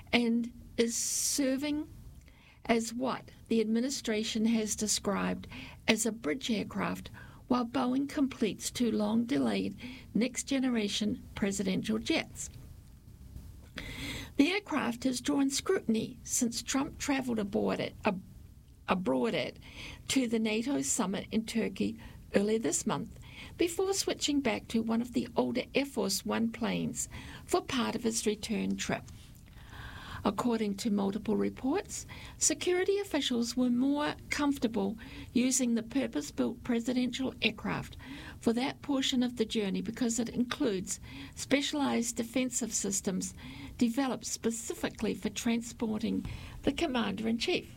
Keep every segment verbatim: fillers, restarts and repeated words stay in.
and is serving as what the administration has described as a bridge aircraft while Boeing completes two long-delayed next-generation presidential jets. The aircraft has drawn scrutiny since Trump travelled aboard it, ab- abroad it to the NATO summit in Turkey earlier this month before switching back to one of the older Air Force One planes for part of his return trip. According to multiple reports, security officials were more comfortable using the purpose-built presidential aircraft for that portion of the journey because it includes specialized defensive systems developed specifically for transporting the commander-in-chief.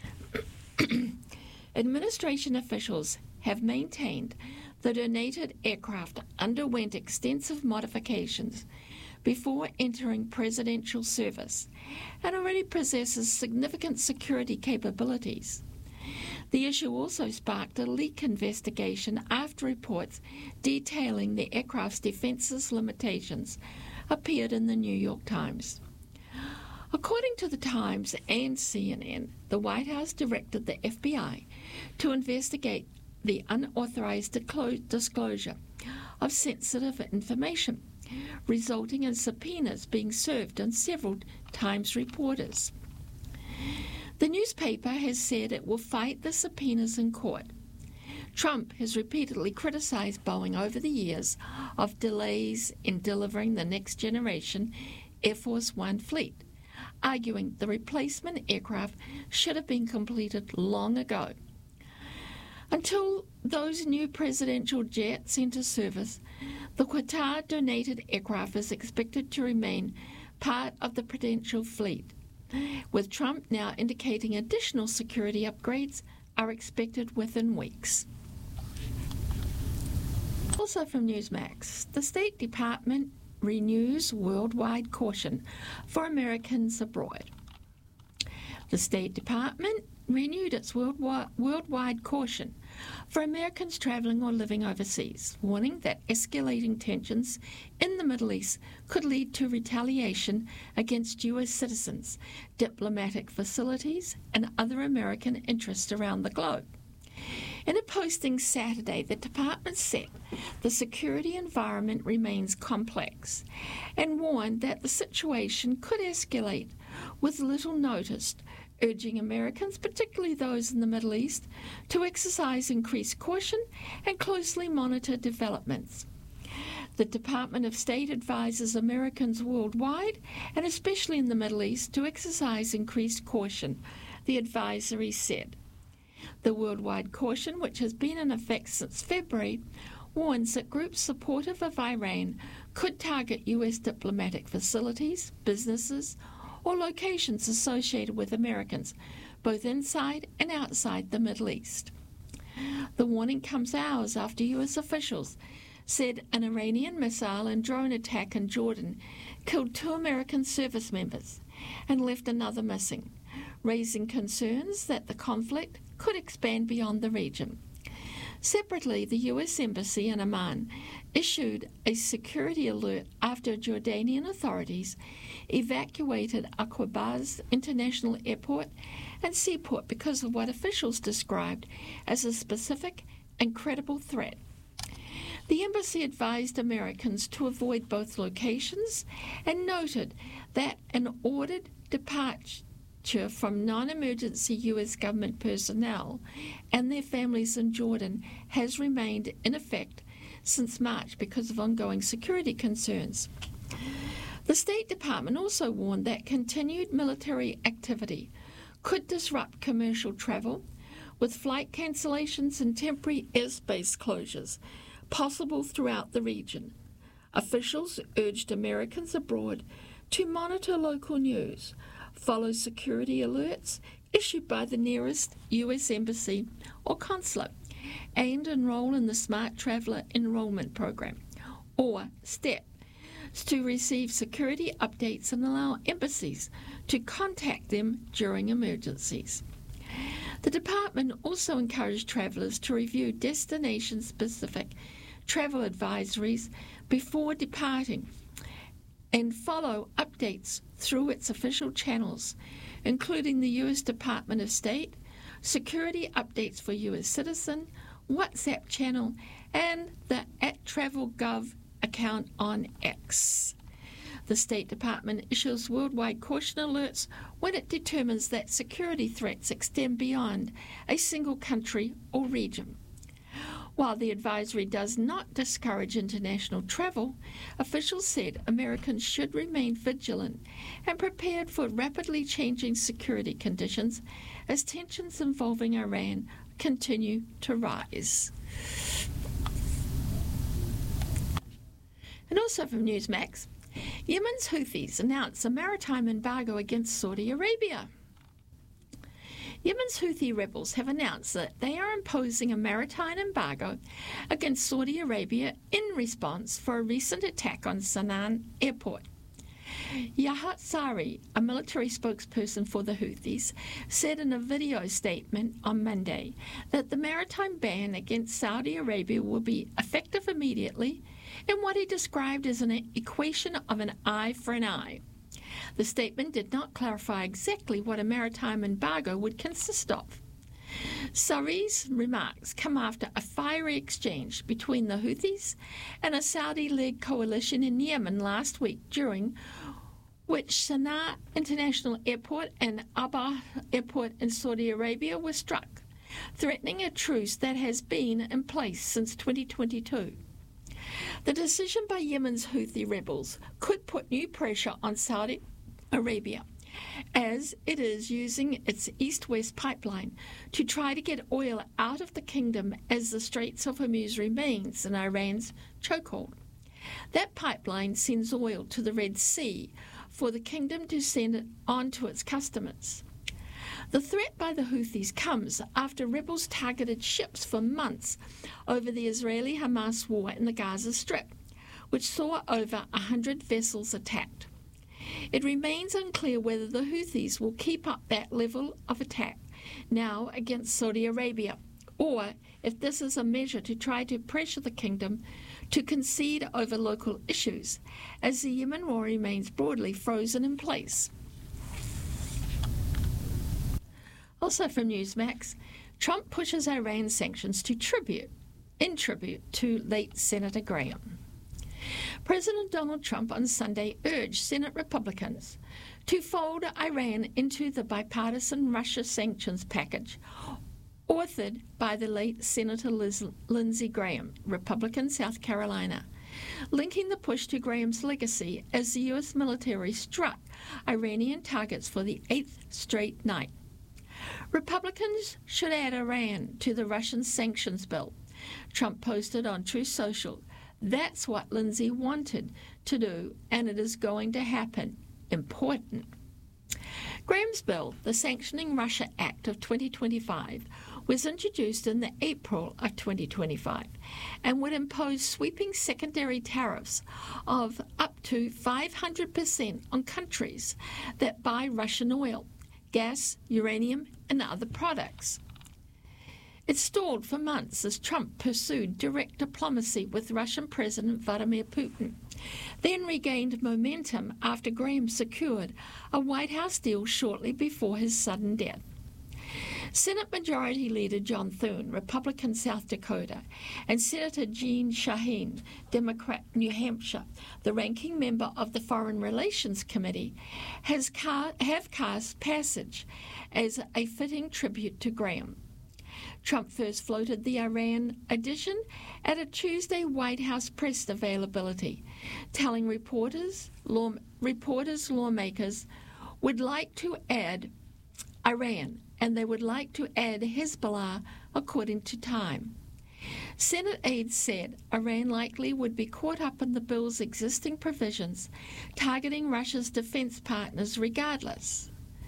Administration officials have maintained the donated aircraft underwent extensive modifications before entering presidential service and already possesses significant security capabilities. The issue also sparked a leak investigation after reports detailing the aircraft's defenses limitations appeared in the New York Times. According to the Times and C N N, the White House directed the F B I to investigate the unauthorized disclosure of sensitive information, resulting in subpoenas being served on several Times reporters. The newspaper has said it will fight the subpoenas in court. Trump has repeatedly criticized Boeing over the years of delays in delivering the next generation Air Force One fleet, arguing the replacement aircraft should have been completed long ago. Until those new presidential jets enter service, the Qatar-donated aircraft is expected to remain part of the presidential fleet, with Trump now indicating additional security upgrades are expected within weeks. Also from Newsmax, the State Department renews worldwide caution for Americans abroad. The State Department renewed its worldwide, worldwide caution for Americans travelling or living overseas, warning that escalating tensions in the Middle East could lead to retaliation against U S citizens, diplomatic facilities, and other American interests around the globe. In a posting Saturday, the department said the security environment remains complex and warned that the situation could escalate with little notice, urging Americans, particularly those in the Middle East, to exercise increased caution and closely monitor developments. The Department of State advises Americans worldwide, and especially in the Middle East, to exercise increased caution, the advisory said. The worldwide caution, which has been in effect since February, warns that groups supportive of Iran could target U S diplomatic facilities, businesses, or locations associated with Americans, both inside and outside the Middle East. The warning comes hours after U S officials said an Iranian missile and drone attack in Jordan killed two American service members and left another missing, raising concerns that the conflict could expand beyond the region. Separately, the U S Embassy in Amman issued a security alert after Jordanian authorities evacuated Aqabaz International Airport and Seaport because of what officials described as a specific and credible threat. The embassy advised Americans to avoid both locations and noted that an ordered departure from non-emergency U S government personnel and their families in Jordan has remained in effect since March because of ongoing security concerns. The State Department also warned that continued military activity could disrupt commercial travel, with flight cancellations and temporary airspace closures possible throughout the region. Officials urged Americans abroad to monitor local news, follow security alerts issued by the nearest U S embassy or consulate, and enroll in the Smart Traveller Enrollment Program, or STEP, to receive security updates and allow embassies to contact them during emergencies. The department also encouraged travellers to review destination-specific travel advisories before departing and follow updates through its official channels, including the U S Department of State, security updates for U S citizen, WhatsApp channel, and the at Travel dot gov account on X. The State Department issues worldwide caution alerts when it determines that security threats extend beyond a single country or region. While the advisory does not discourage international travel, officials said Americans should remain vigilant and prepared for rapidly changing security conditions as tensions involving Iran continue to rise. And also from Newsmax, Yemen's Houthis announce a maritime embargo against Saudi Arabia. Yemen's Houthi rebels have announced that they are imposing a maritime embargo against Saudi Arabia in response for a recent attack on Sana'a airport. Yahat Sari, a military spokesperson for the Houthis, said in a video statement on Monday that the maritime ban against Saudi Arabia will be effective immediately in what he described as an equation of an eye for an eye. The statement did not clarify exactly what a maritime embargo would consist of. Sari's remarks come after a fiery exchange between the Houthis and a Saudi-led coalition in Yemen last week, during which Sana'a International Airport and Abha Airport in Saudi Arabia were struck, threatening a truce that has been in place since twenty twenty-two. The decision by Yemen's Houthi rebels could put new pressure on Saudi Arabia, as it is using its east-west pipeline to try to get oil out of the kingdom as the Straits of Hormuz remains in Iran's chokehold. That pipeline sends oil to the Red Sea for the kingdom to send it on to its customers. The threat by the Houthis comes after rebels targeted ships for months over the Israeli-Hamas war in the Gaza Strip, which saw over one hundred vessels attacked. It remains unclear whether the Houthis will keep up that level of attack now against Saudi Arabia, or if this is a measure to try to pressure the kingdom to concede over local issues, as the Yemen war remains broadly frozen in place. Also from Newsmax, Trump pushes Iran sanctions to tribute, in tribute to late Senator Graham. President Donald Trump on Sunday urged Senate Republicans to fold Iran into the bipartisan Russia sanctions package authored by the late Senator Liz, Lindsey Graham, Republican, South Carolina, linking the push to Graham's legacy as the U S military struck Iranian targets for the eighth straight night. Republicans should add Iran to the Russian sanctions bill, Trump posted on Truth Social. That's what Lindsey wanted to do, and it is going to happen. Important. Graham's bill, the Sanctioning Russia Act of twenty twenty-five, was introduced in the April of twenty twenty-five and would impose sweeping secondary tariffs of up to five hundred percent on countries that buy Russian oil, gas, uranium, and other products. It stalled for months as Trump pursued direct diplomacy with Russian President Vladimir Putin, then regained momentum after Graham secured a White House deal shortly before his sudden death. Senate Majority Leader John Thune, Republican, South Dakota, and Senator Jeanne Shaheen, Democrat, New Hampshire, the ranking member of the Foreign Relations Committee, has ca- have cast passage as a fitting tribute to Graham. Trump first floated the Iran addition at a Tuesday White House press availability, telling reporters, law, reporters lawmakers would like to add Iran, and they would like to add Hezbollah according to time. Senate aides said Iran likely would be caught up in the bill's existing provisions, targeting Russia's defense partners regardless.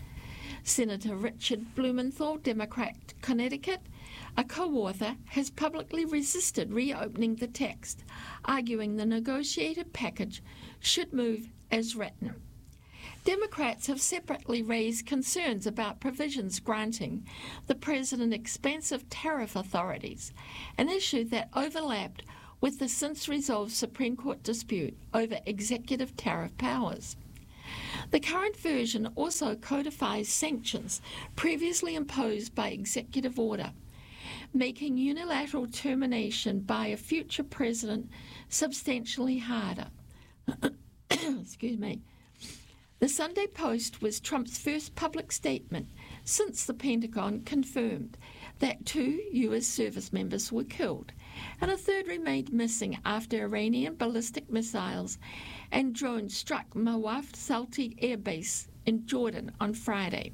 Senator Richard Blumenthal, Democrat, Connecticut, a co-author, has publicly resisted reopening the text, arguing the negotiated package should move as written. Democrats have separately raised concerns about provisions granting the president expansive tariff authorities, an issue that overlapped with the since-resolved Supreme Court dispute over executive tariff powers. The current version also codifies sanctions previously imposed by executive order, making unilateral termination by a future president substantially harder. Excuse me. The Sunday Post was Trump's first public statement since the Pentagon confirmed that two U S service members were killed and a third remained missing after Iranian ballistic missiles and drones struck Mawaf Salti Air Base in Jordan on Friday.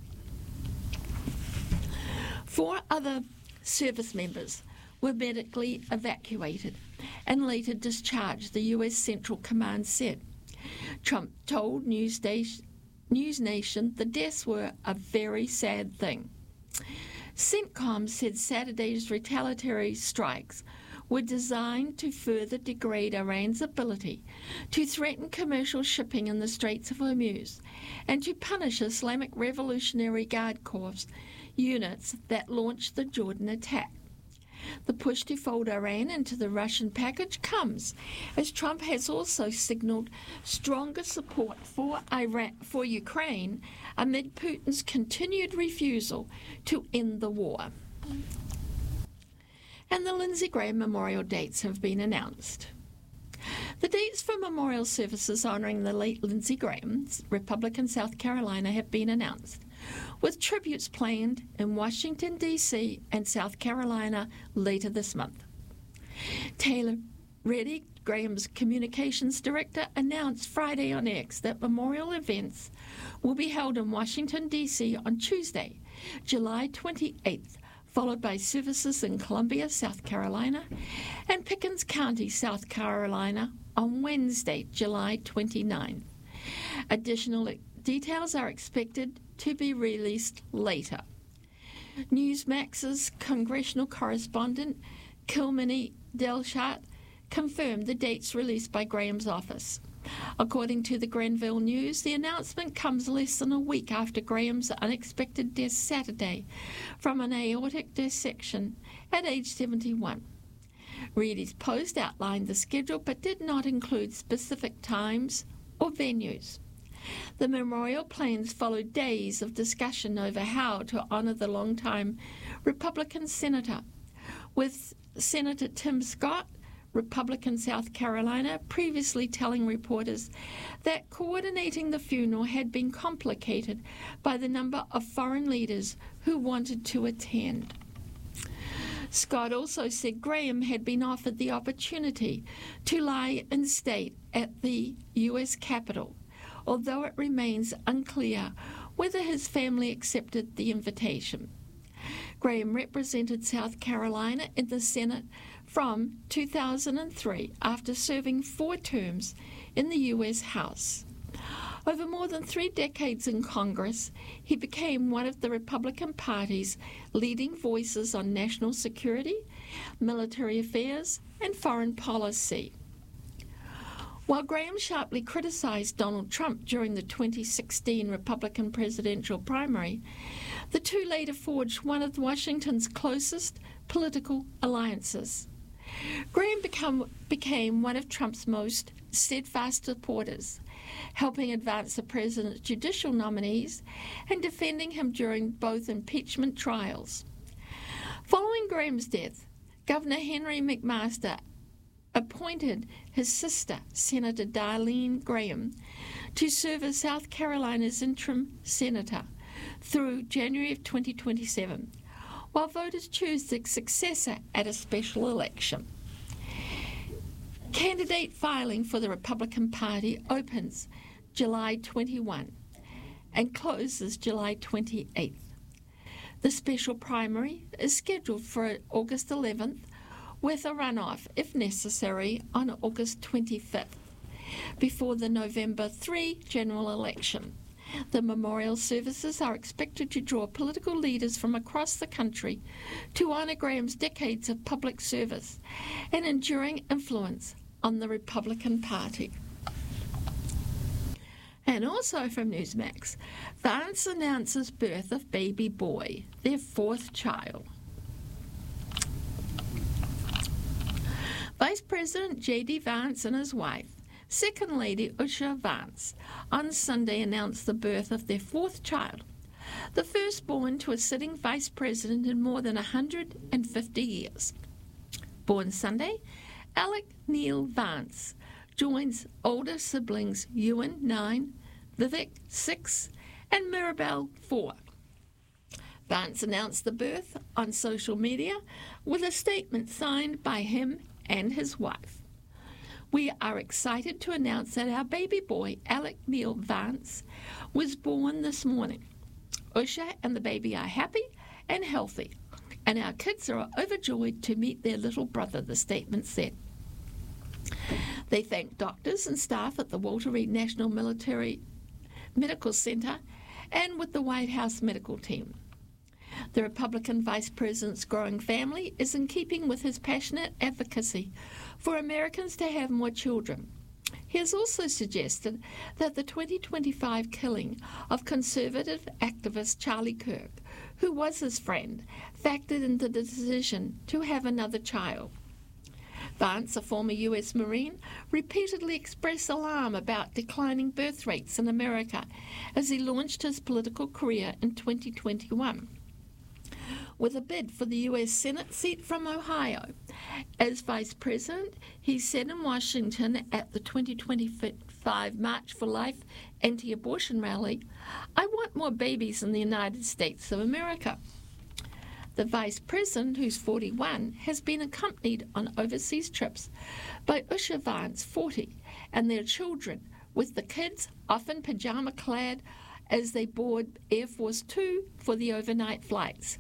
Four other service members were medically evacuated and later discharged, the U S Central Command said. Trump told News, Station, News Nation the deaths were a very sad thing. CENTCOM said Saturday's retaliatory strikes were designed to further degrade Iran's ability to threaten commercial shipping in the Straits of Hormuz and to punish Islamic Revolutionary Guard Corps units that launched the Jordan attack. The push to fold Iran into the Russian package comes as Trump has also signaled stronger support for Iran, for Ukraine amid Putin's continued refusal to end the war. And the Lindsey Graham memorial dates have been announced. The dates for memorial services honouring the late Lindsey Graham, Republican South Carolina, have been announced, with tributes planned in Washington, D C and South Carolina later this month. Taylor Reddy, Graham's communications director, announced Friday on X that memorial events will be held in Washington, D C on Tuesday, July twenty-eighth, followed by services in Columbia, South Carolina, and Pickens County, South Carolina, on Wednesday, July twenty-ninth. Additional details are expected to be released later. Newsmax's congressional correspondent, Kilmeny Delshart, confirmed the dates released by Graham's office. According to the Granville News, the announcement comes less than a week after Graham's unexpected death Saturday from an aortic dissection at age seventy-one. Reedy's post outlined the schedule but did not include specific times or venues. The memorial plans followed days of discussion over how to honour the longtime Republican senator, with Senator Tim Scott, Republican South Carolina, previously telling reporters that coordinating the funeral had been complicated by the number of foreign leaders who wanted to attend. Scott also said Graham had been offered the opportunity to lie in state at the U S Capitol, although it remains unclear whether his family accepted the invitation. Graham represented South Carolina in the Senate from two thousand three after serving four terms in the U S House. Over more than three decades in Congress, he became one of the Republican Party's leading voices on national security, military affairs, and foreign policy. While Graham sharply criticized Donald Trump during the twenty sixteen Republican presidential primary, the two later forged one of Washington's closest political alliances. Graham become, became one of Trump's most steadfast supporters, helping advance the president's judicial nominees and defending him during both impeachment trials. Following Graham's death, Governor Henry McMaster appointed his sister, Senator Darlene Graham, to serve as South Carolina's interim senator through January of twenty twenty-seven, while voters choose the successor at a special election. Candidate filing for the Republican Party opens July twenty-first and closes July twenty-eighth. The special primary is scheduled for August eleventh, with a runoff, if necessary, on August twenty-fifth, before the November third general election. The memorial services are expected to draw political leaders from across the country to honour Graham's decades of public service and enduring influence on the Republican Party. And also from Newsmax, Vance announces birth of baby boy, their fourth child. Vice President J D Vance and his wife, Second Lady Usha Vance, on Sunday announced the birth of their fourth child, the first born to a sitting vice president in more than one hundred fifty years. Born Sunday, Alec Neil Vance joins older siblings Ewan, nine, Vivek, six, and Mirabelle, four. Vance announced the birth on social media with a statement signed by him and his wife. We are excited to announce that our baby boy, Alec Neil Vance, was born this morning. Usha and the baby are happy and healthy, and our kids are overjoyed to meet their little brother, the statement said. They thanked doctors and staff at the Walter Reed National Military Medical Center and with the White House medical team. The Republican vice president's growing family is in keeping with his passionate advocacy for Americans to have more children. He has also suggested that the twenty twenty-five killing of conservative activist Charlie Kirk, who was his friend, factored into the decision to have another child. Vance, a former U S Marine, repeatedly expressed alarm about declining birth rates in America as he launched his political career in twenty twenty-one. With a bid for the U S Senate seat from Ohio. As vice president, he said in Washington at the twenty twenty-five March for Life anti-abortion rally, "I want more babies in the United States of America." The vice president, who's forty-one, has been accompanied on overseas trips by Usha Vance, forty, and their children, with the kids often pajama-clad as they board Air Force Two for the overnight flights.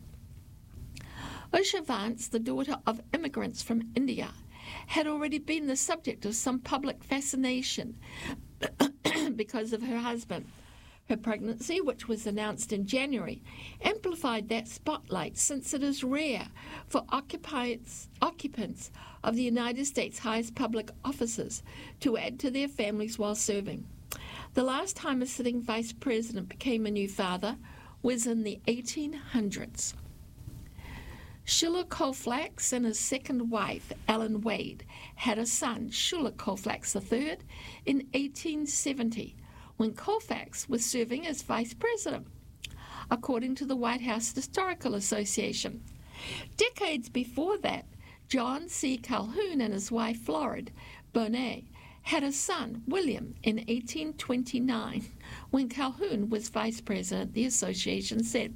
Usha Vance, the daughter of immigrants from India, had already been the subject of some public fascination because of her husband. Her pregnancy, which was announced in January, amplified that spotlight since it is rare for occupants, occupants of the United States' highest public offices to add to their families while serving. The last time a sitting vice president became a new father was in the eighteen hundreds. Schuyler Colfax and his second wife, Ellen Wade, had a son, Schuyler Colfax the third, in eighteen seventy, when Colfax was serving as vice president, according to the White House Historical Association. Decades before that, John C. Calhoun and his wife, Floride Bonet, had a son, William, in eighteen twenty-nine, when Calhoun was vice president, the association said.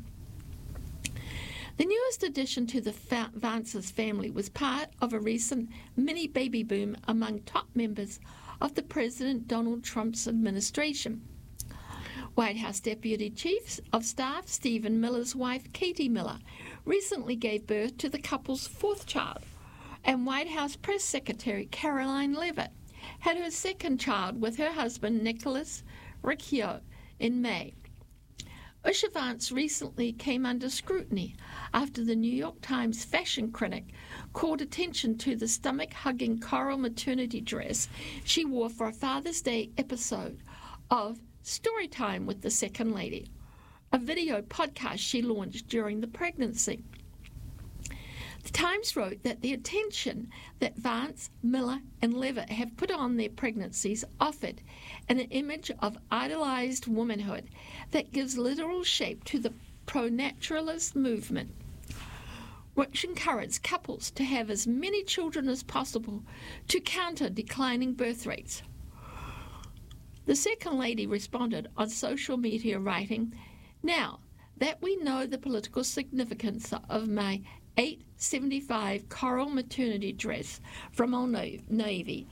The newest addition to the Vance's family was part of a recent mini-baby boom among top members of the President Donald Trump's administration. White House Deputy Chief of Staff Stephen Miller's wife, Katie Miller, recently gave birth to the couple's fourth child, and White House Press Secretary Caroline Leavitt had her second child with her husband, Nicholas Riccio, in May. Usha Vance recently came under scrutiny after the New York Times fashion critic called attention to the stomach-hugging coral maternity dress she wore for a Father's Day episode of Storytime with the Second Lady, a video podcast she launched during the pregnancy. The Times wrote that the attention that Vance, Miller, and Leavitt have put on their pregnancies offered an image of idolized womanhood that gives literal shape to the pro-naturalist movement, which encourages couples to have as many children as possible to counter declining birth rates. The Second Lady responded on social media, writing, "Now that we know the political significance of my eight seventy-five coral maternity dress from Old Navy,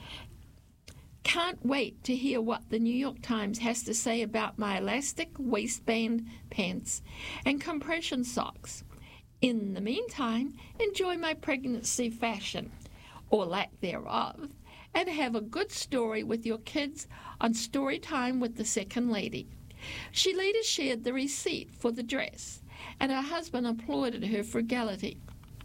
can't wait to hear what the New York Times has to say about my elastic waistband pants and compression socks. In the meantime, enjoy my pregnancy fashion, or lack thereof, and have a good story with your kids on Storytime with the Second Lady." She later shared the receipt for the dress, and her husband applauded her frugality.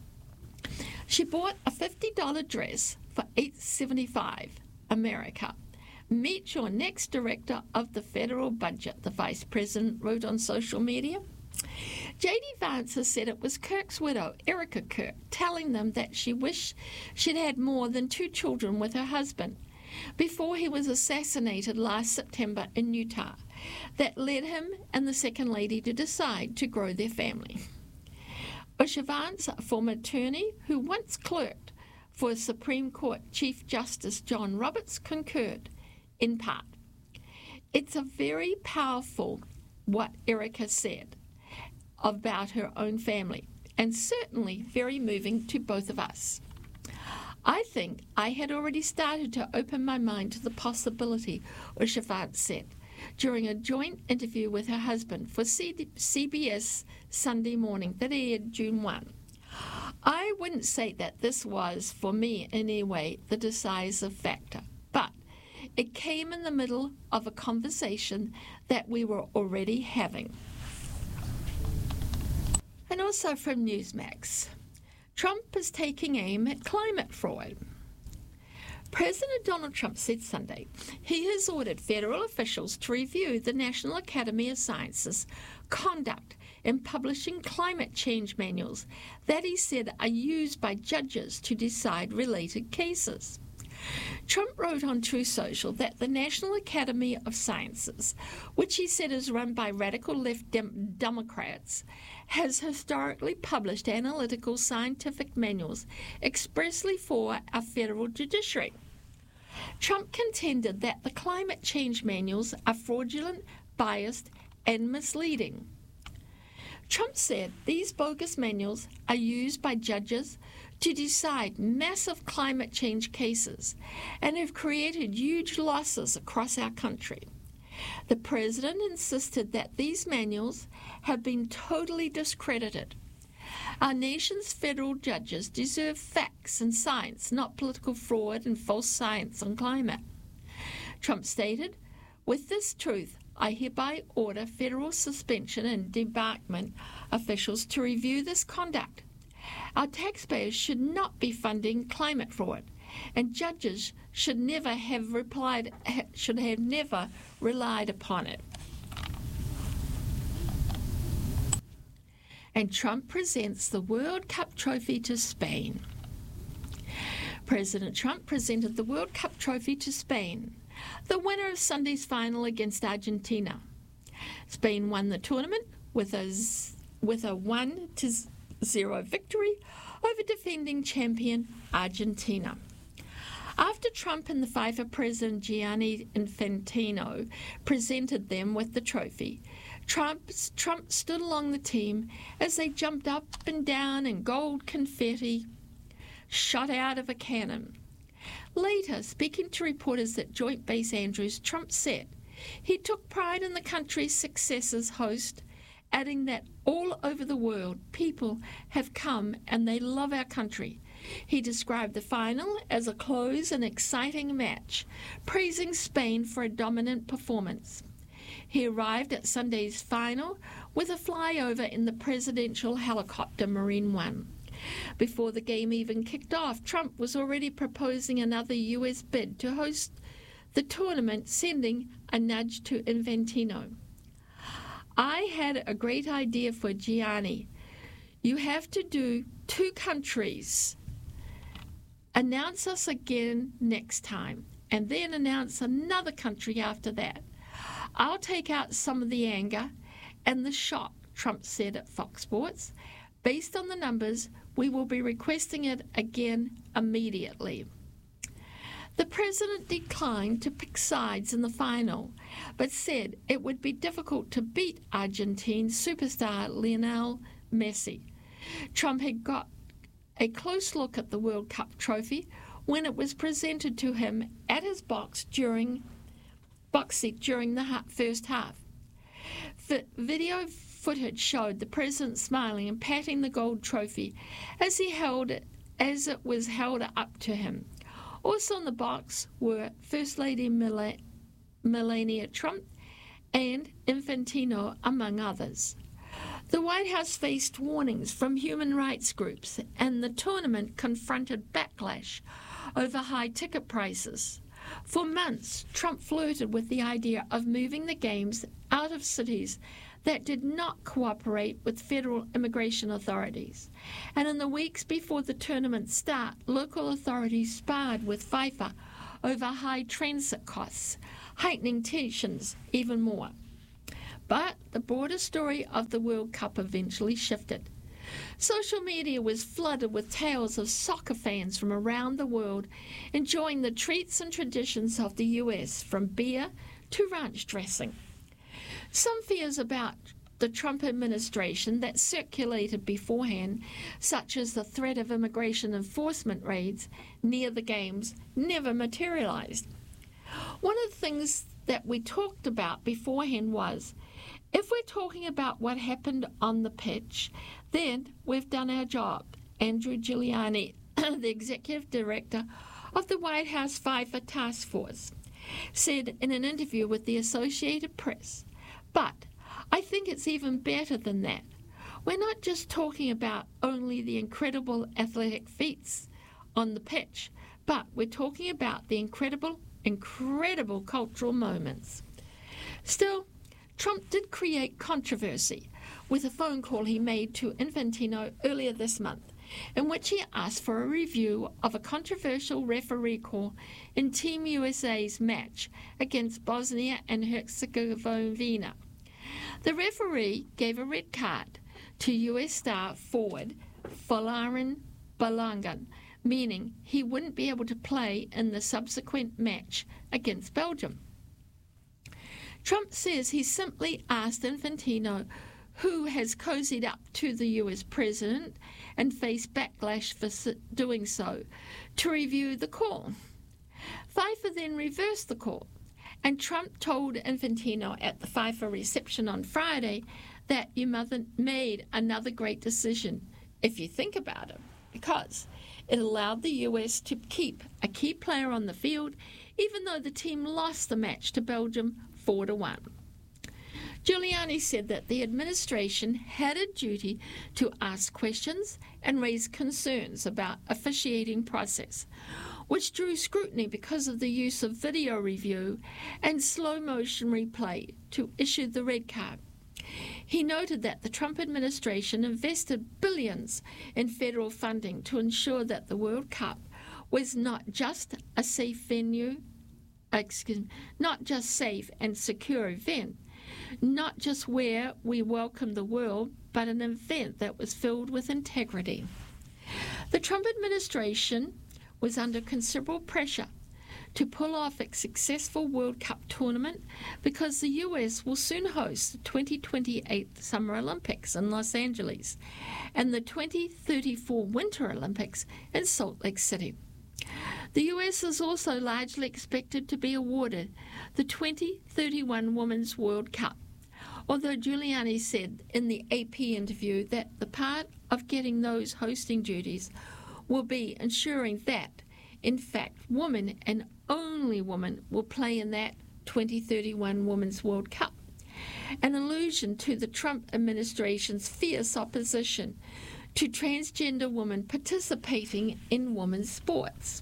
She bought a fifty dollars dress for eight seventy-five, America. Meet your next director of the federal budget, the vice president wrote on social media. J D Vance has said it was Kirk's widow, Erica Kirk, telling them that she wished she'd had more than two children with her husband before he was assassinated last September in Utah, that led him and the Second Lady to decide to grow their family. Usha Vance, a former attorney who once clerked for Supreme Court Chief Justice John Roberts, concurred, in part. It's a very powerful what Erica said about her own family, and certainly very moving to both of us. I think I had already started to open my mind to the possibility, Usha Vance said, during a joint interview with her husband for C B S Sunday Morning that aired June first. I wouldn't say that this was, for me in any way, the decisive factor, but it came in the middle of a conversation that we were already having. And also from Newsmax, Trump is taking aim at climate fraud. President Donald Trump said Sunday he has ordered federal officials to review the National Academy of Sciences conduct in publishing climate change manuals that he said are used by judges to decide related cases. Trump wrote on Truth Social that the National Academy of Sciences, which he said is run by radical left dem- Democrats, has historically published analytical scientific manuals expressly for our federal judiciary. Trump contended that the climate change manuals are fraudulent, biased, and misleading. Trump said these bogus manuals are used by judges to decide massive climate change cases and have created huge losses across our country. The president insisted that these manuals have been totally discredited. Our nation's federal judges deserve facts and science, not political fraud and false science on climate. Trump stated, "With this truth, I hereby order federal suspension and debarkment officials to review this conduct. Our taxpayers should not be funding climate fraud, and judges should never have replied, should have never relied upon it." And Trump presents the World Cup trophy to Spain. President Trump presented the World Cup trophy to Spain, the winner of Sunday's final against Argentina. Spain won the tournament with a, with a one to zero victory over defending champion Argentina. After Trump and the FIFA president Gianni Infantino presented them with the trophy, Trump, Trump stood along the team as they jumped up and down and gold confetti shot out of a cannon. Later, speaking to reporters at Joint Base Andrews, Trump said he took pride in the country's success as host, adding that all over the world people have come and they love our country. He described the final as a close and exciting match, praising Spain for a dominant performance. He arrived at Sunday's final with a flyover in the presidential helicopter Marine One. Before the game even kicked off, Trump was already proposing another U S bid to host the tournament, sending a nudge to Infantino. "I had a great idea for Gianni. You have to do two countries. Announce us again next time, and then announce another country after that. I'll take out some of the anger and the shock," Trump said at Fox Sports. "Based on the numbers, we will be requesting it again immediately." The president declined to pick sides in the final, but said it would be difficult to beat Argentine superstar Lionel Messi. Trump had got a close look at the World Cup trophy when it was presented to him at his box during box seat during the first half. V- video footage showed the president smiling and patting the gold trophy as he held it, as it was held up to him. Also in the box were First Lady Mel- Melania Trump and Infantino, among others. The White House faced warnings from human rights groups, and the tournament confronted backlash over high ticket prices. For months, Trump flirted with the idea of moving the games out of cities that did not cooperate with federal immigration authorities. And in the weeks before the tournament start, local authorities sparred with FIFA over high transit costs, heightening tensions even more. But the broader story of the World Cup eventually shifted. Social media was flooded with tales of soccer fans from around the world enjoying the treats and traditions of the U S, from beer to ranch dressing. Some fears about the Trump administration that circulated beforehand, such as the threat of immigration enforcement raids near the games, never materialized. One of the things that we talked about beforehand was, if we're talking about what happened on the pitch, then we've done our job. Andrew Giuliani, the executive director of the White House FIFA Task Force, said in an interview with the Associated Press. But I think it's even better than that. We're not just talking about only the incredible athletic feats on the pitch, but we're talking about the incredible, incredible cultural moments. Still, Trump did create controversy with a phone call he made to Infantino earlier this month, in which he asked for a review of a controversial referee call in Team U S A's match against Bosnia and Herzegovina. The referee gave a red card to U S star forward Folarin Balogun, meaning he wouldn't be able to play in the subsequent match against Belgium. Trump says he simply asked Infantino, who has cozied up to the U S president and faced backlash for doing so, to review the call. FIFA then reversed the call, and Trump told Infantino at the FIFA reception on Friday that you made another great decision, if you think about it, because it allowed the U S to keep a key player on the field, even though the team lost the match to Belgium four to one. Giuliani said that the administration had a duty to ask questions and raise concerns about officiating process, which drew scrutiny because of the use of video review and slow-motion replay to issue the red card. He noted that the Trump administration invested billions in federal funding to ensure that the World Cup was not just a safe venue, excuse me, not just safe and secure event, not just where we welcome the world, but an event that was filled with integrity. The Trump administration was under considerable pressure to pull off a successful World Cup tournament because the U S will soon host the twenty twenty-eight Summer Olympics in Los Angeles and the twenty thirty-four Winter Olympics in Salt Lake City. The U S is also largely expected to be awarded the twenty thirty-one Women's World Cup, although Giuliani said in the A P interview that the part of getting those hosting duties will be ensuring that, in fact, women and only women will play in that twenty thirty-one Women's World Cup, an allusion to the Trump administration's fierce opposition to transgender women participating in women's sports.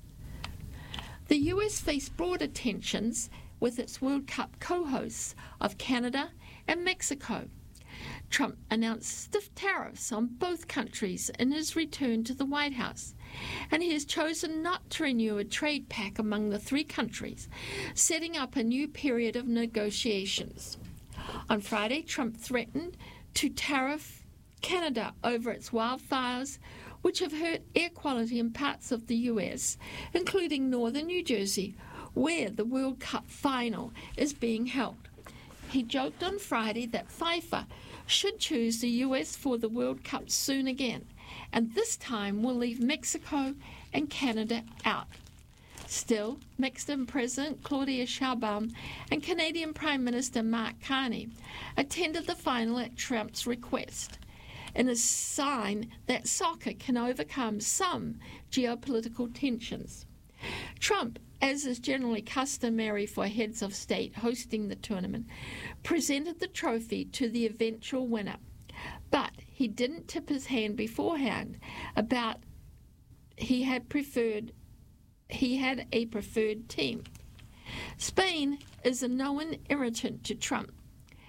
The U S faced broader tensions with its World Cup co-hosts of Canada and Mexico. Trump announced stiff tariffs on both countries in his return to the White House, and he has chosen not to renew a trade pact among the three countries, setting up a new period of negotiations. On Friday, Trump threatened to tariff Canada over its wildfires, which have hurt air quality in parts of the U S, including northern New Jersey, where the World Cup final is being held. He joked on Friday that FIFA should choose the U S for the World Cup soon again, and this time will leave Mexico and Canada out. Still, Mexican President Claudia Sheinbaum and Canadian Prime Minister Mark Carney attended the final at Trump's request, in a sign that soccer can overcome some geopolitical tensions. Trump, as is generally customary for heads of state hosting the tournament, presented the trophy to the eventual winner, but he didn't tip his hand beforehand about he had preferred he had a preferred team. Spain is a known irritant to Trump,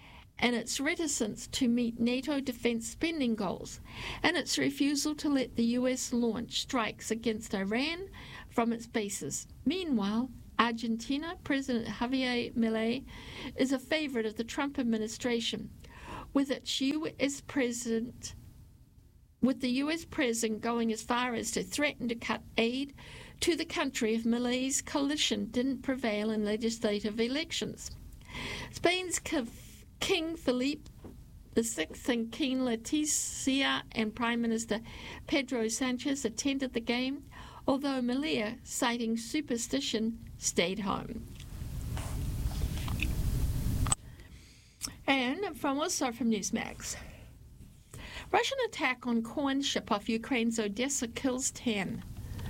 and its reticence to meet NATO defense spending goals, and its refusal to let the U S launch strikes against Iran from its bases. Meanwhile, Argentina President Javier Milei is a favorite of the Trump administration, with its U S president with the U S president going as far as to threaten to cut aid to the country if Milei's coalition didn't prevail in legislative elections. Spain's King Felipe the Sixth and Queen Letizia and Prime Minister Pedro Sanchez attended the game, although Milei, citing superstition, stayed home. And from also from Newsmax, Russian attack on corn ship off Ukraine's Odessa kills ten.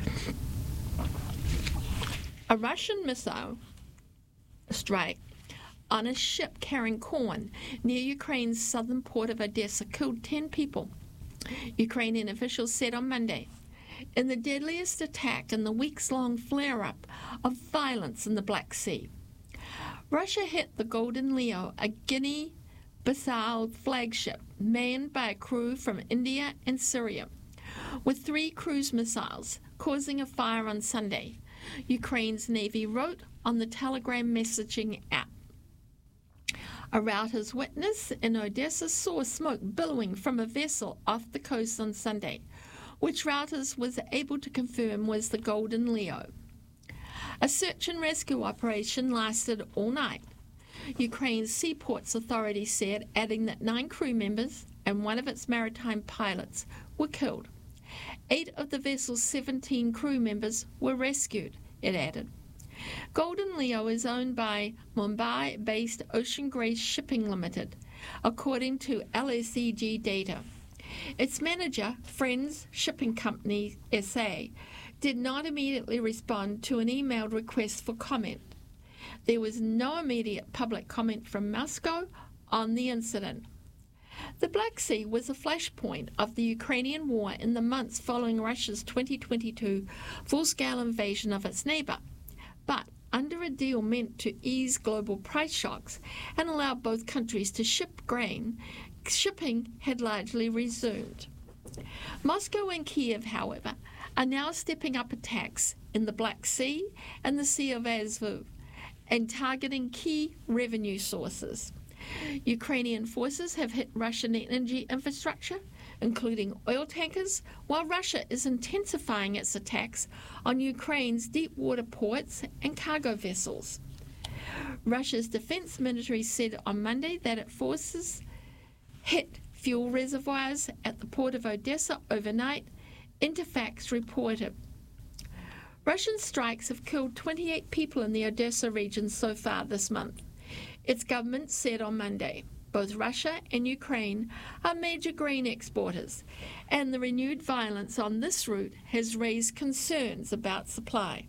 A Russian missile strike on a ship carrying corn near Ukraine's southern port of Odessa killed ten people, Ukrainian officials said on Monday, in the deadliest attack in the weeks-long flare-up of violence in the Black Sea. Russia hit the Golden Leo, a Guinea-Bissau flagship manned by a crew from India and Syria, with three cruise missiles, causing a fire on Sunday, Ukraine's Navy wrote on the Telegram messaging app. A Reuters witness in Odessa saw smoke billowing from a vessel off the coast on Sunday, which Reuters was able to confirm was the Golden Leo. A search and rescue operation lasted all night, Ukraine's Seaports Authority said, adding that nine crew members and one of its maritime pilots were killed. Eight of the vessel's seventeen crew members were rescued, it added. Golden Leo is owned by Mumbai-based Ocean Grace Shipping Limited, according to L S E G data. Its manager, Friends Shipping Company S A, did not immediately respond to an emailed request for comment. There was no immediate public comment from Moscow on the incident. The Black Sea was a flashpoint of the Ukrainian war in the months following Russia's twenty twenty-two full-scale invasion of its neighbor, but under a deal meant to ease global price shocks and allow both countries to ship grain, shipping had largely resumed. Moscow and Kiev, however, are now stepping up attacks in the Black Sea and the Sea of Azov and targeting key revenue sources. Ukrainian forces have hit Russian energy infrastructure, including oil tankers, while Russia is intensifying its attacks on Ukraine's deep water ports and cargo vessels. Russia's defense ministry said on Monday that its forces hit fuel reservoirs at the port of Odessa overnight, Interfax reported. Russian strikes have killed twenty-eight people in the Odessa region so far this month, its government said on Monday. Both Russia and Ukraine are major grain exporters, and the renewed violence on this route has raised concerns about supply.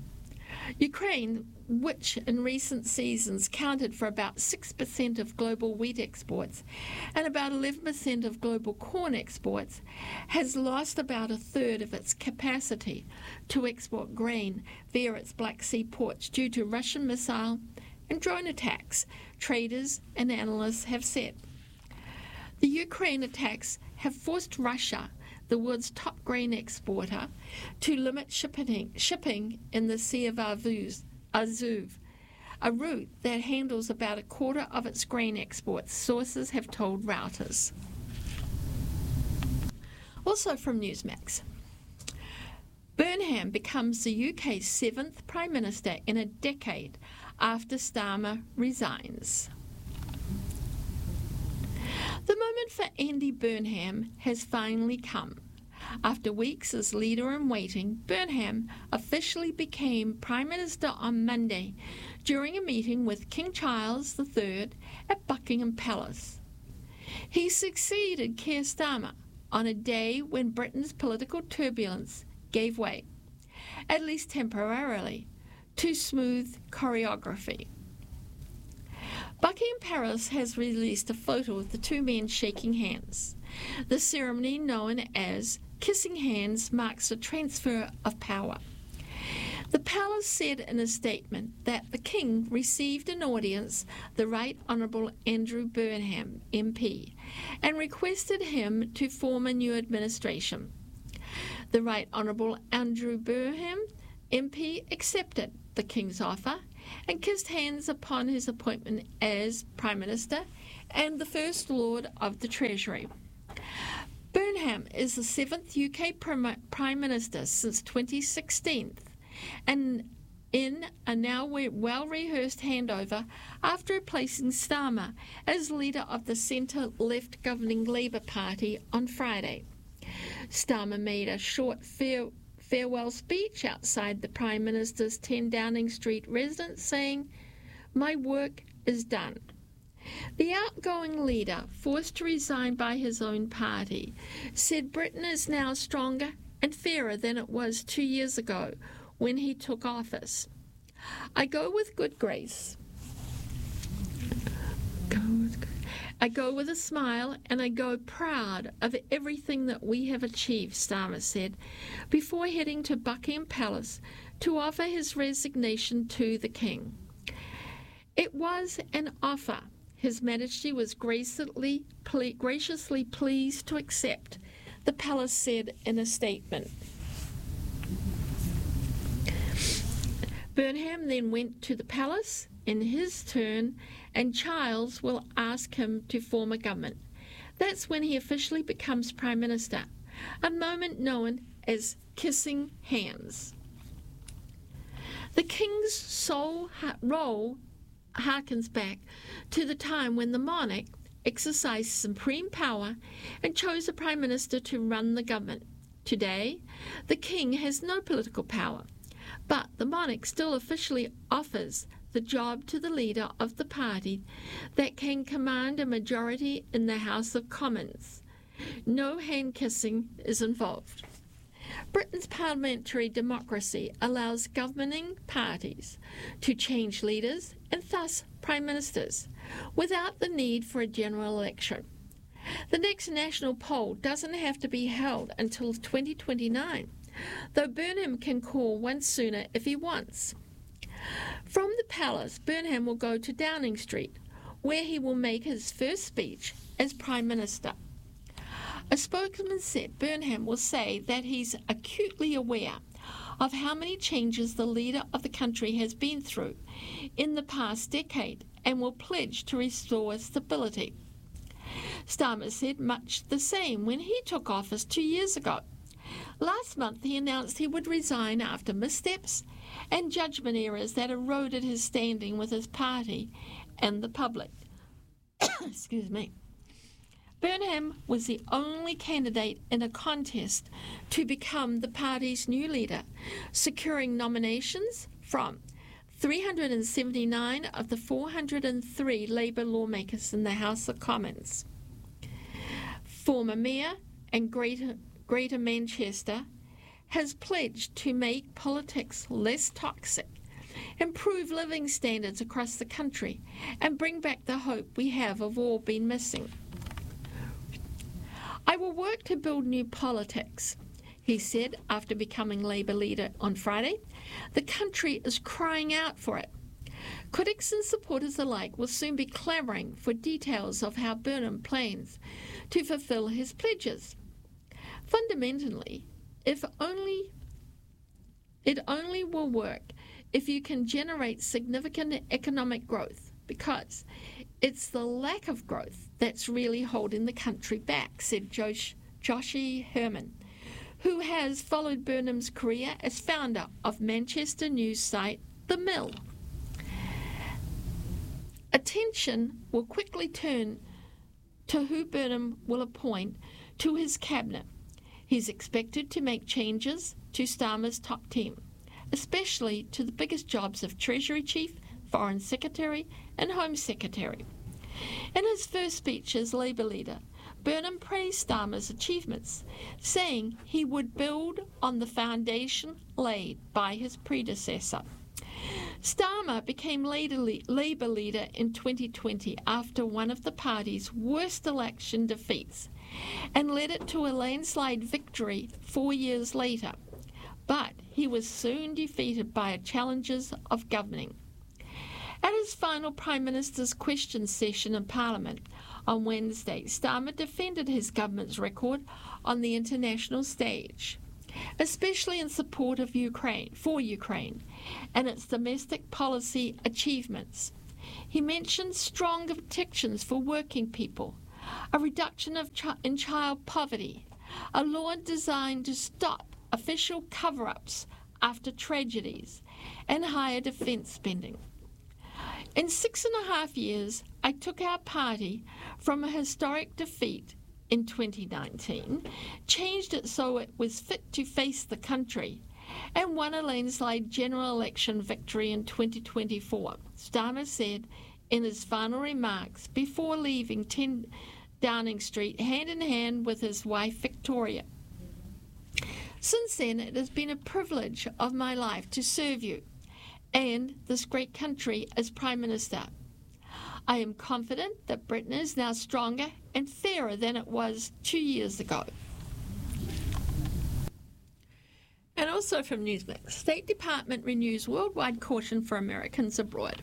Ukraine, which in recent seasons counted for about six percent of global wheat exports and about eleven percent of global corn exports, has lost about a third of its capacity to export grain via its Black Sea ports due to Russian missile and drone attacks, traders and analysts have said. The Ukraine attacks have forced Russia, the world's top grain exporter, to limit shipping, shipping in the Sea of Azov, a route that handles about a quarter of its grain exports, sources have told Reuters. Also from Newsmax, Burnham becomes the U K's seventh Prime Minister in a decade after Starmer resigns. The moment for Andy Burnham has finally come. After weeks as leader-in-waiting, Burnham officially became Prime Minister on Monday during a meeting with King Charles the Third at Buckingham Palace. He succeeded Keir Starmer on a day when Britain's political turbulence gave way, at least temporarily, to smooth choreography. Buckingham Palace has released a photo of the two men shaking hands. The ceremony, known as Kissing Hands, marks a transfer of power. The palace said in a statement that the King received an audience, the Right Honourable Andrew Burnham, M P, and requested him to form a new administration. The Right Honourable Andrew Burnham, M P, accepted the King's offer and kissed hands upon his appointment as Prime Minister and the First Lord of the Treasury. Burnham is the seventh U K Prime Minister since twenty sixteen, and in a now well-rehearsed handover after replacing Starmer as leader of the centre-left governing Labour Party on Friday. Starmer made a short fare farewell speech outside the Prime Minister's ten Downing Street residence saying, "My work is done." The outgoing leader, forced to resign by his own party, said Britain is now stronger and fairer than it was two years ago when he took office. I go with good grace. Go with good. I go with a smile and I go proud of everything that we have achieved, Starmer said, before heading to Buckingham Palace to offer his resignation to the King. It was an offer His Majesty was graciously, ple- graciously pleased to accept, the palace said in a statement. Burnham then went to the palace in his turn, and Charles will ask him to form a government. That's when he officially becomes Prime Minister, a moment known as kissing hands. The King's sole ha- role harkens back to the time when the monarch exercised supreme power and chose a Prime Minister to run the government. Today, the King has no political power, but the monarch still officially offers the job to the leader of the party that can command a majority in the House of Commons. No hand-kissing is involved. Britain's parliamentary democracy allows governing parties to change leaders and thus prime ministers without the need for a general election. The next national poll doesn't have to be held until twenty twenty-nine, though Burnham can call one sooner if he wants. From the palace, Burnham will go to Downing Street, where he will make his first speech as Prime Minister. A spokesman said Burnham will say that he's acutely aware of how many changes the leader of the country has been through in the past decade and will pledge to restore stability. Starmer said much the same when he took office two years ago. Last month he announced he would resign after missteps and judgment errors that eroded his standing with his party and the public. Excuse me. Burnham was the only candidate in a contest to become the party's new leader, securing nominations from three hundred seventy-nine of the four hundred three Labour lawmakers in the House of Commons. Former Mayor and Greater, Greater Manchester has pledged to make politics less toxic, improve living standards across the country, and bring back the hope we have of all been missing. I will work to build new politics, he said after becoming Labour leader on Friday. The country is crying out for it. Critics and supporters alike will soon be clamouring for details of how Burnham plans to fulfil his pledges. Fundamentally, if only it only will work if you can generate significant economic growth, because it's the lack of growth that's really holding the country back, said Josh, Joshi Herman, who has followed Burnham's career as founder of Manchester news site The Mill. Attention will quickly turn to who Burnham will appoint to his cabinet. He's expected to make changes to Starmer's top team, especially to the biggest jobs of Treasury Chief, Foreign Secretary and Home Secretary. In his first speech as Labour leader, Burnham praised Starmer's achievements, saying he would build on the foundation laid by his predecessor. Starmer became Labour leader in twenty twenty after one of the party's worst election defeats and led it to a landslide victory four years later. but he was soon defeated by the challenges of governing. At his final Prime Minister's question session in Parliament on Wednesday, Starmer defended his government's record on the international stage, especially in support of Ukraine, for Ukraine, and its domestic policy achievements. He mentioned stronger protections for working people, a reduction of ch- in child poverty, a law designed to stop official cover-ups after tragedies, and higher defence spending. In six and a half years, I took our party from a historic defeat in twenty nineteen, changed it so it was fit to face the country, and won a landslide general election victory in twenty twenty-four, Starmer said in his final remarks before leaving ten Downing Street hand in hand with his wife Victoria. Since then, it has been a privilege of my life to serve you and this great country as Prime Minister. I am confident that Britain is now stronger and fairer than it was two years ago. And also from Newsmax, State Department renews worldwide caution for Americans abroad.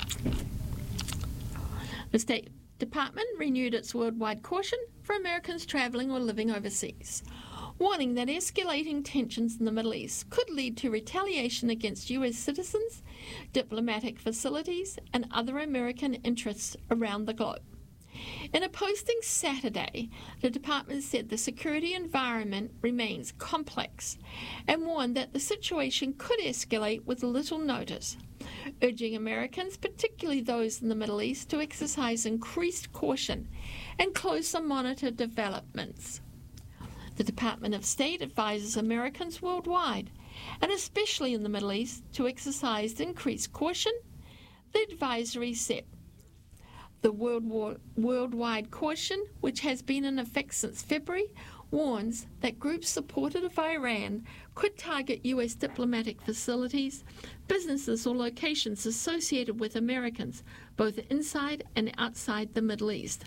The State Department renewed its worldwide caution for Americans travelling or living overseas, warning that escalating tensions in the Middle East could lead to retaliation against U S citizens, diplomatic facilities, and other American interests around the globe. In a posting Saturday, the department said the security environment remains complex and warned that the situation could escalate with little notice, urging Americans, particularly those in the Middle East, to exercise increased caution and closer monitor developments. The Department of State advises Americans worldwide, and especially in the Middle East, to exercise increased caution, the advisory said. The World War, worldwide caution, which has been in effect since February, warns that groups supportive of Iran could target U S diplomatic facilities, businesses, or locations associated with Americans, both inside and outside the Middle East.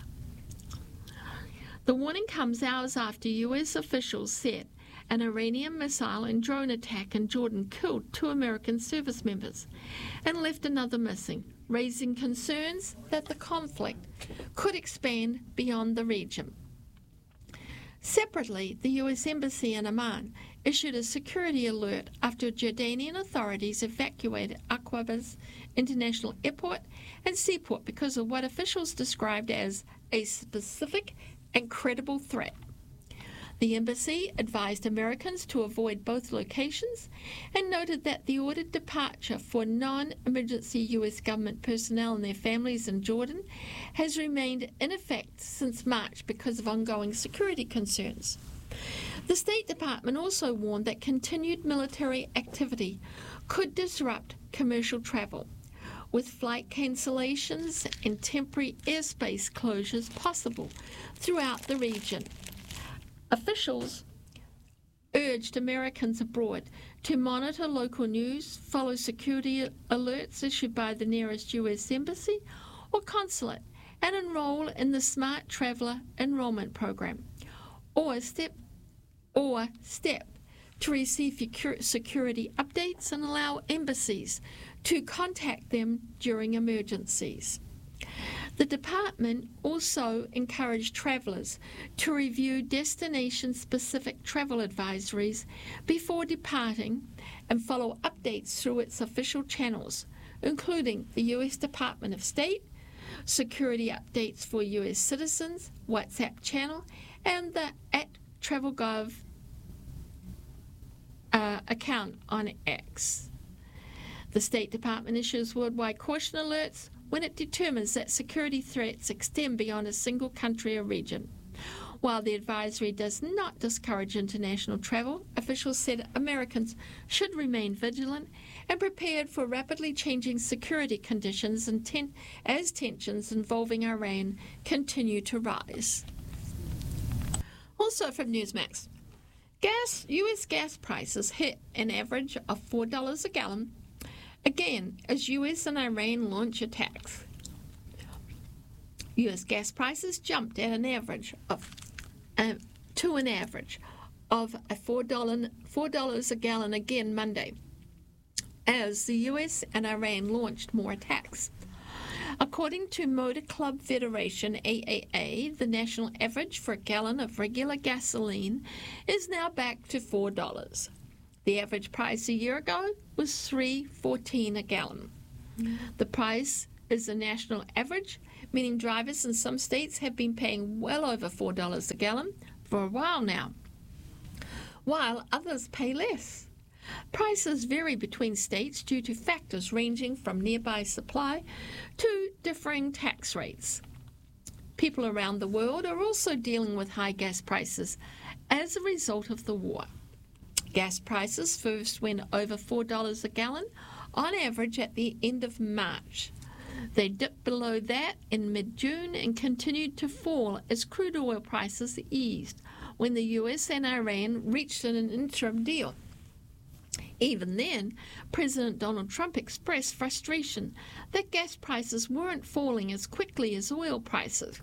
The warning comes hours after U S officials said an Iranian missile and drone attack in Jordan killed two American service members and left another missing, raising concerns that the conflict could expand beyond the region. Separately, the U S Embassy in Amman issued a security alert after Jordanian authorities evacuated Aqabas International Airport and seaport because of what officials described as a specific and credible threat. The embassy advised Americans to avoid both locations and noted that the ordered departure for non-emergency U S government personnel and their families in Jordan has remained in effect since March because of ongoing security concerns. The State Department also warned that continued military activity could disrupt commercial travel, with flight cancellations and temporary airspace closures possible throughout the region. Officials urged Americans abroad to monitor local news, follow security alerts issued by the nearest U S embassy or consulate, and enroll in the Smart Traveller Enrollment Program, or step or step to receive security updates and allow embassies to contact them during emergencies. The department also encouraged travellers to review destination-specific travel advisories before departing and follow updates through its official channels, including the U S Department of State, security updates for U S citizens, WhatsApp channel, and the at TravelGov uh, account on X. The State Department issues worldwide caution alerts when it determines that security threats extend beyond a single country or region. While the advisory does not discourage international travel, officials said Americans should remain vigilant and prepared for rapidly changing security conditions and ten- as tensions involving Iran continue to rise. Also from Newsmax, gas U S gas prices hit an average of four dollars a gallon, again as U S and Iran launch attacks. U S gas prices jumped at an average of uh, to an average of a four dollars a gallon again Monday, as the U S and Iran launched more attacks. According to Motor Club Federation, A A A, the national average for a gallon of regular gasoline is now back to four dollars. The average price a year ago was three dollars and fourteen cents a gallon. The price is the national average, meaning drivers in some states have been paying well over four dollars a gallon for a while now, while others pay less. Prices vary between states due to factors ranging from nearby supply to differing tax rates. People around the world are also dealing with high gas prices as a result of the war. Gas prices first went over four dollars a gallon on average at the end of March. They dipped below that in mid-June and continued to fall as crude oil prices eased when the U S and Iran reached an interim deal. Even then, President Donald Trump expressed frustration that gas prices weren't falling as quickly as oil prices.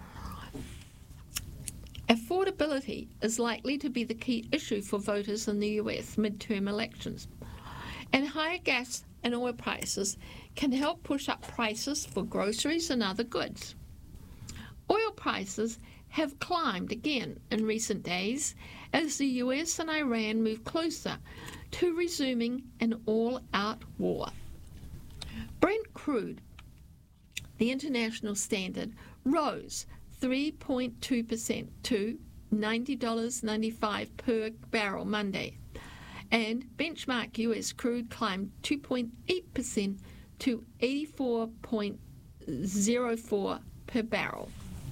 Affordability is likely to be the key issue for voters in the U S midterm elections, and higher gas and oil prices can help push up prices for groceries and other goods. Oil prices have climbed again in recent days as the U S and Iran move closer to resuming an all-out war. Brent crude, the international standard, rose three point two percent to ninety dollars and ninety-five cents per barrel Monday, and benchmark U S crude climbed two point eight percent to eighty-four dollars and zero four cents per barrel.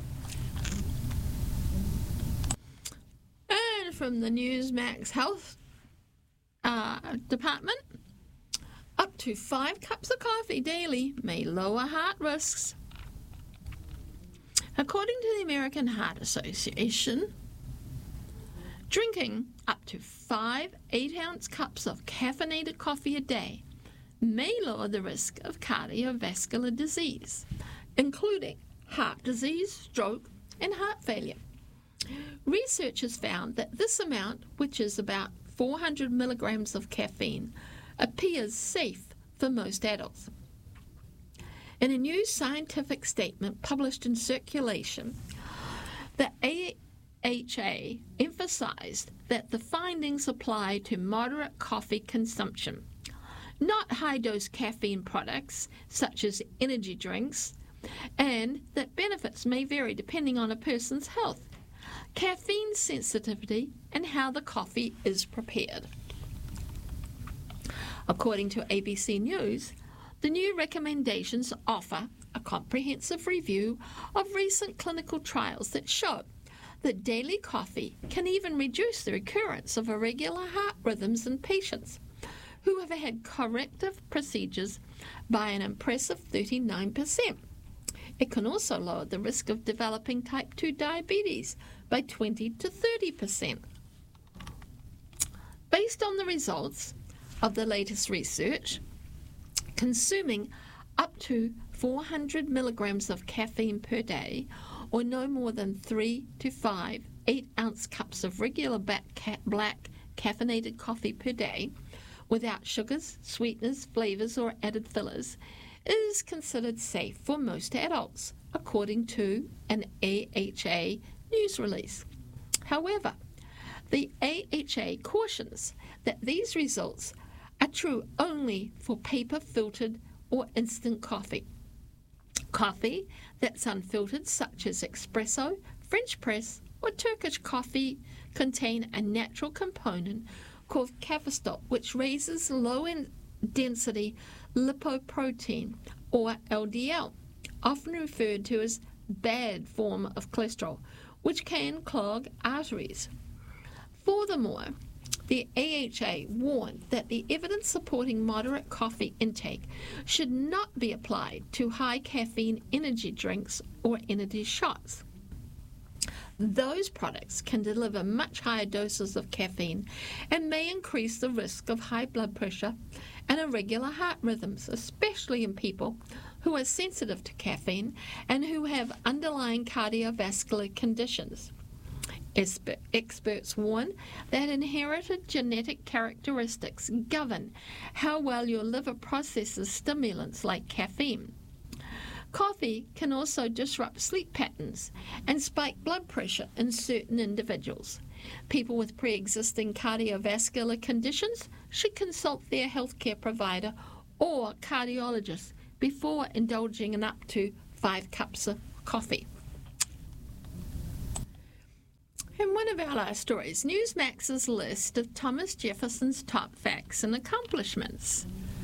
And from the Newsmax Health uh, Department, up to five cups of coffee daily may lower heart risks. According to the American Heart Association, drinking up to five eight-ounce cups of caffeinated coffee a day may lower the risk of cardiovascular disease, including heart disease, stroke, and heart failure. Researchers found that this amount, which is about four hundred milligrams of caffeine, appears safe for most adults. In a new scientific statement published in Circulation, the A H A emphasized that the findings apply to moderate coffee consumption, not high-dose caffeine products such as energy drinks, and that benefits may vary depending on a person's health, caffeine sensitivity, and how the coffee is prepared. According to A B C News, the new recommendations offer a comprehensive review of recent clinical trials that show that daily coffee can even reduce the recurrence of irregular heart rhythms in patients who have had corrective procedures by an impressive thirty-nine percent. It can also lower the risk of developing type two diabetes by twenty to thirty percent. Based on the results of the latest research, consuming up to four hundred milligrams of caffeine per day, or no more than three to five eight-ounce cups of regular black, ca- black caffeinated coffee per day, without sugars, sweeteners, flavors, or added fillers, is considered safe for most adults, according to an A H A news release. However, the A H A cautions that these results are true only for paper-filtered or instant coffee. Coffee that's unfiltered, such as espresso, French press, or Turkish coffee, contain a natural component called cafestol, which raises low-density lipoprotein, or L D L, often referred to as bad form of cholesterol, which can clog arteries. Furthermore, the A H A warned that the evidence supporting moderate coffee intake should not be applied to high caffeine energy drinks or energy shots. Those products can deliver much higher doses of caffeine and may increase the risk of high blood pressure and irregular heart rhythms, especially in people who are sensitive to caffeine and who have underlying cardiovascular conditions. Experts warn that inherited genetic characteristics govern how well your liver processes stimulants like caffeine. Coffee can also disrupt sleep patterns and spike blood pressure in certain individuals. People with pre-existing cardiovascular conditions should consult their healthcare provider or cardiologist before indulging in up to five cups of coffee. In one of our last stories, Newsmax's list of Thomas Jefferson's top facts and accomplishments.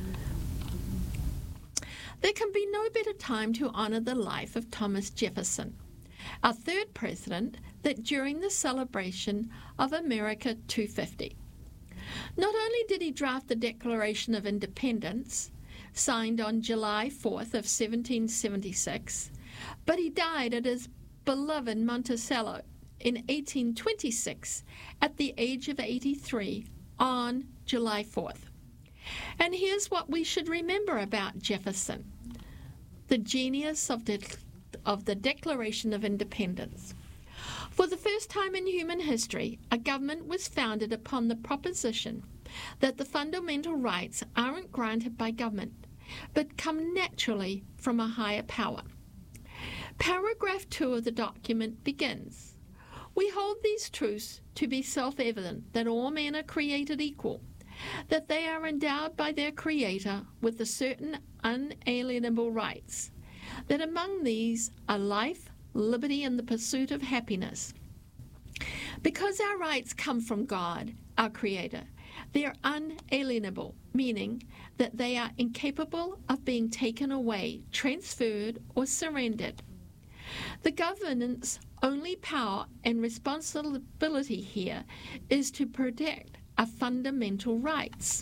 There can be no better time to honour the life of Thomas Jefferson, our third president, than during the celebration of America two fifty. Not only did he draft the Declaration of Independence, signed on July fourth of seventeen seventy-six, but he died at his beloved Monticello in eighteen twenty-six at the age of eighty-three on July fourth. And here's what we should remember about Jefferson: the genius of the, of the Declaration of Independence. For the first time in human history, a government was founded upon the proposition that the fundamental rights aren't granted by government, but come naturally from a higher power. Paragraph two of the document begins, "We hold these truths to be self-evident, that all men are created equal, that they are endowed by their Creator with a certain unalienable rights, that among these are life, liberty, and the pursuit of happiness. Because our rights come from God, our Creator, they are unalienable, meaning that they are incapable of being taken away, transferred, or surrendered. The government's only power and responsibility here is to protect our fundamental rights."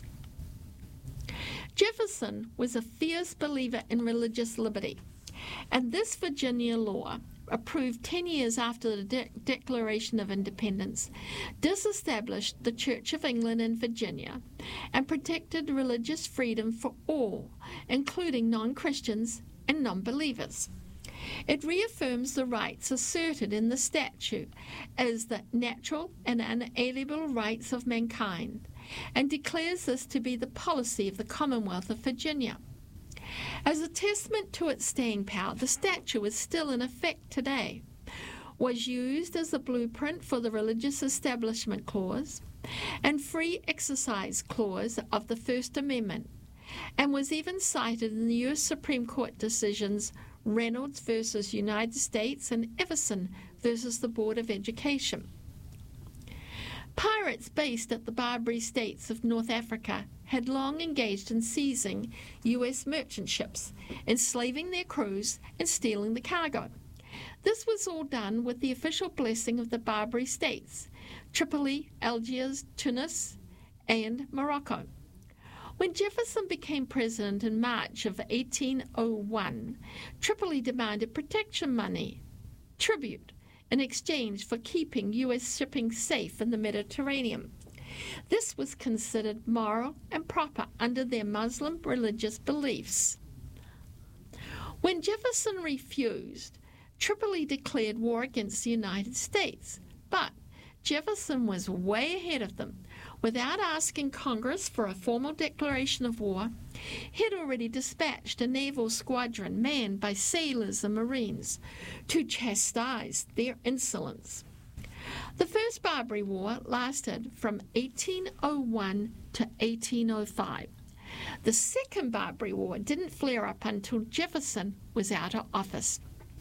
Jefferson was a fierce believer in religious liberty, and this Virginia law, approved ten years after the De- Declaration of Independence, disestablished the Church of England in Virginia and protected religious freedom for all, including non-Christians and non-believers. It reaffirms the rights asserted in the statute as the natural and unalienable rights of mankind, and declares this to be the policy of the Commonwealth of Virginia. As a testament to its staying power, the statute is still in effect today, was used as a blueprint for the Religious Establishment Clause and Free Exercise Clause of the First Amendment, and was even cited in the U S Supreme Court decisions Reynolds versus United States and Everson versus the Board of Education. Pirates based at the Barbary States of North Africa had long engaged in seizing U S merchant ships, enslaving their crews, and stealing the cargo. This was all done with the official blessing of the Barbary States, Tripoli, Algiers, Tunis, and Morocco. When Jefferson became president in March of eighteen oh one, Tripoli demanded protection money, tribute, in exchange for keeping U S shipping safe in the Mediterranean. This was considered moral and proper under their Muslim religious beliefs. When Jefferson refused, Tripoli declared war against the United States, but Jefferson was way ahead of them. Without asking Congress for a formal declaration of war, he had already dispatched a naval squadron manned by sailors and Marines to chastise their insolence. The First Barbary War lasted from eighteen oh one to eighteen oh five. The Second Barbary War didn't flare up until Jefferson was out of office.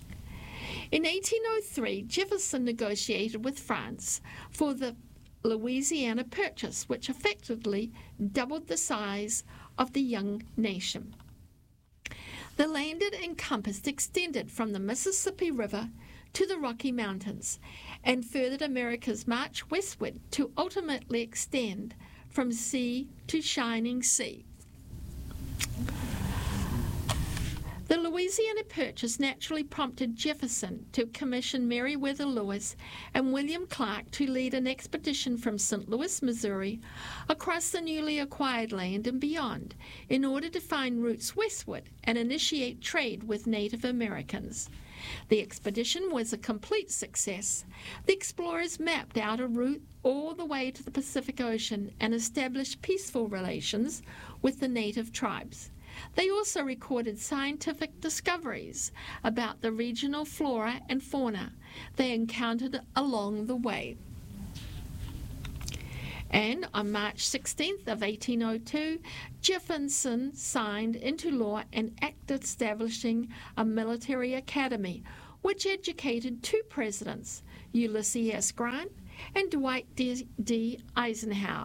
In eighteen oh three, Jefferson negotiated with France for the Louisiana Purchase, which effectively doubled the size of the young nation. The land it encompassed extended from the Mississippi River to the Rocky Mountains and furthered America's march westward to ultimately extend from sea to shining sea. The Louisiana Purchase naturally prompted Jefferson to commission Meriwether Lewis and William Clark to lead an expedition from Saint Louis, Missouri, across the newly acquired land and beyond, in order to find routes westward and initiate trade with Native Americans. The expedition was a complete success. The explorers mapped out a route all the way to the Pacific Ocean and established peaceful relations with the native tribes. They also recorded scientific discoveries about the regional flora and fauna they encountered along the way. And on March sixteenth of eighteen oh two, Jefferson signed into law an act establishing a military academy, which educated two presidents, Ulysses S. Grant and Dwight D. D. Eisenhower.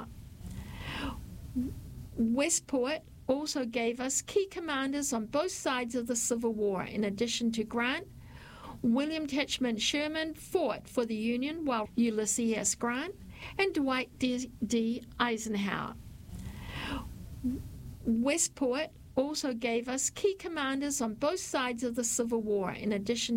Westport also gave us key commanders on both sides of the Civil War. In addition to Grant, William Titchman Sherman fought for the Union, while Ulysses S. Grant and Dwight D. D. Eisenhower. Westport also gave us key commanders on both sides of the Civil War. In addition